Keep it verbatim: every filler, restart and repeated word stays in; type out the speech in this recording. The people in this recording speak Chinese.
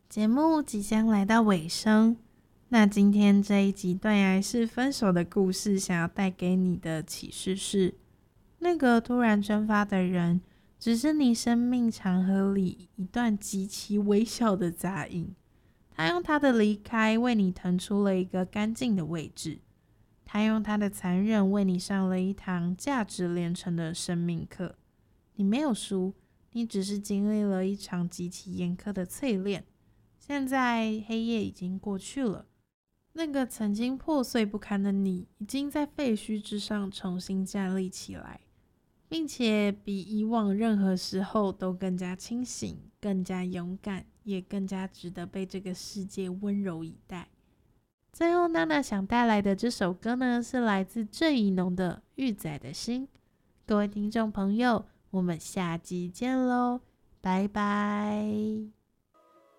节目即将来到尾声，那今天这一集断崖式分手的故事，想要带给你的启示是，那个突然蒸发的人，只是你生命长河里一段极其微小的杂音。他用他的离开为你腾出了一个干净的位置，他用他的残忍为你上了一堂价值连城的生命课。你没有输，你只是经历了一场极其严苛的淬炼。现在黑夜已经过去了，那个曾经破碎不堪的你，已经在废墟之上重新站立起来，并且比以往任何时候都更加清醒，更加勇敢，也更加值得被这个世界温柔以待。最后娜娜想带来的这首歌呢，是来自郑宜农的《玉仔的心》。各位听众朋友，我们下集见喽，拜拜。